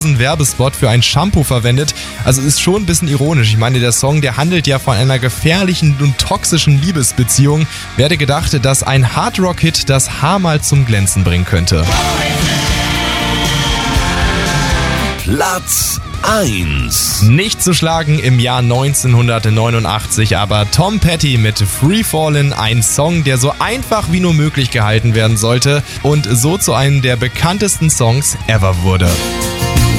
Werbespot für ein Shampoo verwendet. Also ist schon ein bisschen ironisch. Ich meine, der Song, der handelt ja von einer gefährlichen und toxischen Liebesbeziehung. Wer hätte gedacht, dass ein Hardrock-Hit das Haar mal zum Glänzen bringen könnte? Platz 1. Nicht zu schlagen im Jahr 1989, aber Tom Petty mit Free Fallin', ein Song, der so einfach wie nur möglich gehalten werden sollte und so zu einem der bekanntesten Songs ever wurde.